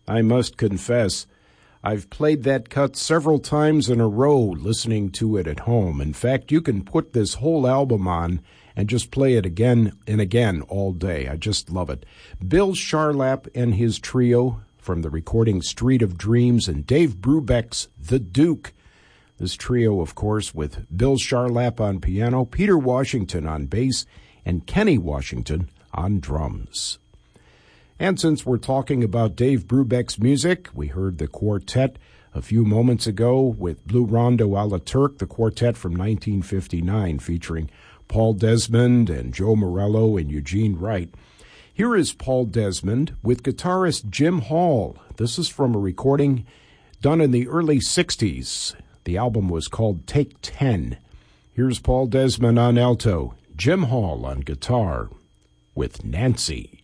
I must confess, I've played that cut several times in a row listening to it at home. In fact, you can put this whole album on and just play it again and again all day. I just love it. Bill Charlap and his trio from the recording Street of Dreams and Dave Brubeck's The Duke. This trio, of course, with Bill Charlap on piano, Peter Washington on bass, and Kenny Washington on drums. And since we're talking about Dave Brubeck's music, we heard the quartet a few moments ago with Blue Rondo a la Turk, the quartet from 1959, featuring Paul Desmond and Joe Morello and Eugene Wright. Here is Paul Desmond with guitarist Jim Hall. This is from a recording done in the early 60s. The album was called Take 10. Here's Paul Desmond on alto, Jim Hall on guitar with Nancy.